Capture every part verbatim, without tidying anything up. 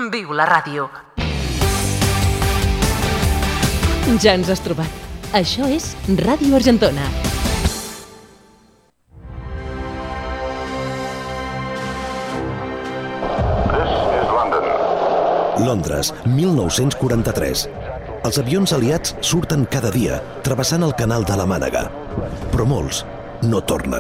Viu la ràdio. Ja ens has trobat. Això és Ràdio Argentona. Londres, mil nou-cents quaranta-tres. Els avions aliats surten cada dia, travessant el canal de la Mànega. Però molts no tornen.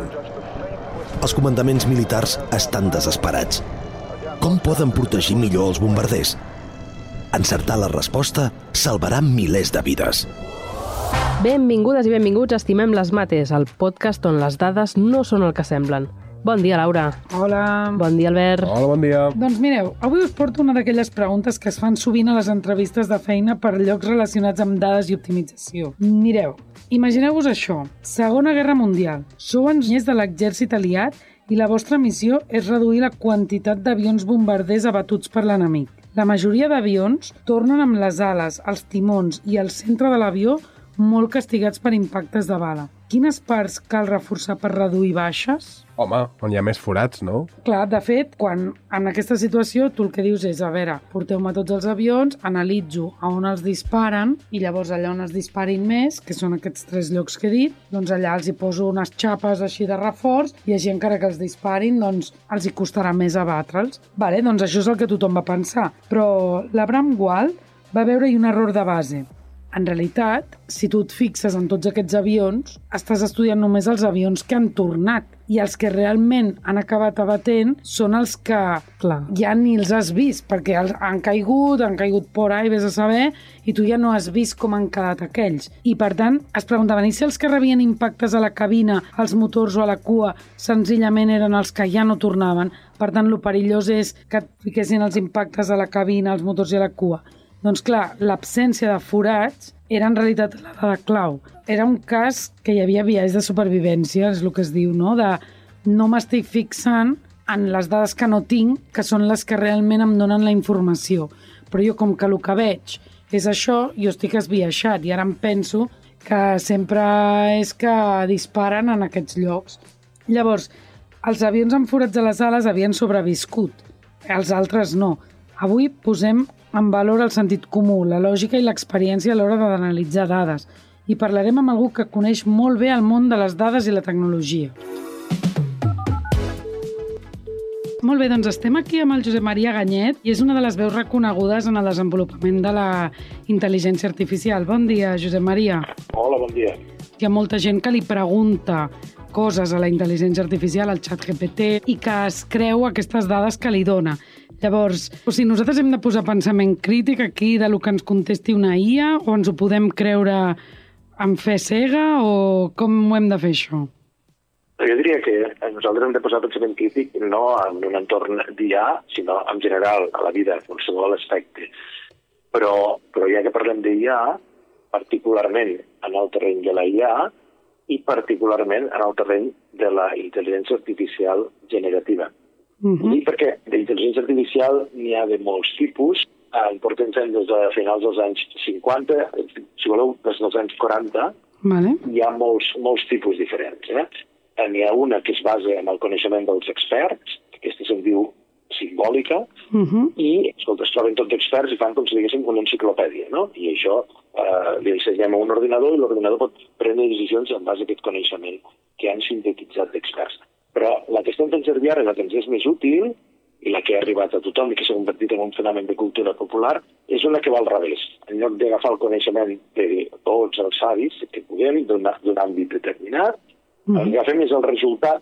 Els comandaments militars estan desesperats. Com poden protegir millor els bombarders? Encertar la resposta salvarà milers de vides. Benvingudes i benvinguts a Estimem les Mates, el podcast on les dades no són el que semblen. Bon dia, Laura. Hola. Bon dia, Albert. Hola, bon dia. Doncs mireu, avui us porto una d'aquelles preguntes que es fan sovint a les entrevistes de feina per llocs relacionats amb dades i optimització. Mireu, imagineu-vos això. Segona Guerra Mundial. Sou enginyers de l'exèrcit aliat i la vostra missió és reduir la quantitat d'avions bombarders abatuts per l'enemic. La majoria d'avions tornen amb les ales, els timons i el centre de l'avió molt castigats per impactes de bala. Quines parts cal reforçar per reduir baixes? Home, on hi ha més forats, no? Clar, de fet, quan en aquesta situació tu el que dius és, a veure, porteu-me tots els avions, analitzo a on els disparen i llavors allà on es disparin més, que són aquests tres llocs que he dit, doncs allà els hi poso unes xapes així de reforç i així encara que els disparin, doncs els hi costarà més abatre'ls. Vale, doncs això és el que tothom va pensar. Però l'Abraham Wald va veure-hi un error de base. En realitat, si tu et fixes en tots aquests avions, estàs estudiant només els avions que han tornat i els que realment han acabat abatent són els que Clar. ja ni els has vist, perquè han caigut, han caigut por ahí, vés a saber, i tu ja no has vist com han quedat aquells. I per tant, es preguntaven, i si els que rebien impactes a la cabina, als motors o a la cua, senzillament eren els que ja no tornaven? Per tant, lo perillós és que et fiquessin els impactes a la cabina, als motors i a la cua. Doncs clar, l'absència de forats era en realitat la dada clau. Era un cas que hi havia biaix de supervivència, és el que es diu, no? De no m'estic fixant en les dades que no tinc, que són les que realment em donen la informació. Però jo, com que el que veig és això, jo estic esbiaixat i ara em penso que sempre és que disparen en aquests llocs. Llavors, els avions amb forats a les ales havien sobreviscut, els altres no. Avui posem en valor el sentit comú, la lògica i l'experiència a l'hora d'analitzar dades. I parlarem amb algú que coneix molt bé el món de les dades i la tecnologia. Molt bé, doncs estem aquí amb el Josep Maria Ganyet i és una de les veus reconegudes en el desenvolupament de la intel·ligència artificial. Bon dia, Josep Maria. Hola, bon dia. Hi ha molta gent que li pregunta coses a la intel·ligència artificial, al xat G P T, i que es creu aquestes dades que li dona. Llavors, o sigui, nosaltres hem de posar pensament crític aquí de lo que ens contesti una I A o ens ho podem creure amb fe cega o com ho hem de fer això? Jo diria que nosaltres hem de posar pensament crític no en un entorn d'I A, sinó en general a la vida, en qualsevol aspecte. Però, però ja que parlem d'I A, particularment en el terreny de la I A i particularment en el terreny de la intel·ligència artificial generativa. Uh-huh. I perquè d'intel·ligència artificial n'hi ha de molts tipus, en portem fent des de finals dels anys cinquanta, si voleu, des dels anys quaranta, vale. Hi ha molts, molts tipus diferents. Eh? N'hi ha una que es basa en el coneixement dels experts, aquesta se'n diu simbòlica, uh-huh. i escolta, es troben tots experts i fan com si diguéssim una enciclopèdia, no? I això eh, li ensenyem a un ordinador i l'ordinador pot prendre decisions en base a aquest coneixement que han sintetitzat d'experts. Però la que estem fent servir ara, la que ens és més útil, i la que ha arribat a tothom i que s'ha convertit en un fenomen de cultura popular, és una que va al revés. En lloc d'agafar el coneixement de tots els savis que puguem d'un àmbit determinat, mm. el que agafem és el resultat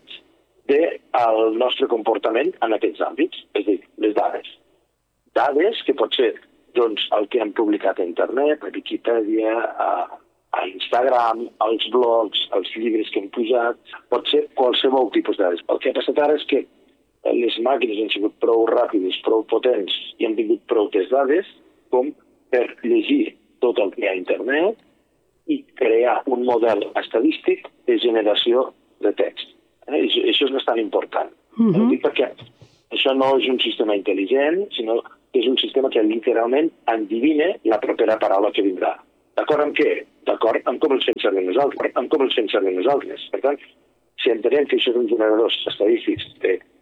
del nostre comportament en aquests àmbits, és a dir, les dades. Dades que pot ser doncs, el que han publicat a internet, a Wikipedia, a a Instagram, als blogs, als llibres que hem pujat, pot ser qualsevol tipus de dades. El que ha passat ara és que les màquines han sigut prou ràpides, prou potents i han tingut prou de dades com per llegir tot el que hi ha a internet i crear un model estadístic de generació de text. Eh? Això és bastant important. Uh-huh. Ho dic perquè això no és un sistema intel·ligent, sinó que és un sistema que literalment endivina la propera paraula que vindrà. D'acord amb què? D'acord amb com els fem servir nosaltres. Amb com els fem servir nosaltres. Per tant, si entenem que això són generadors estadístics de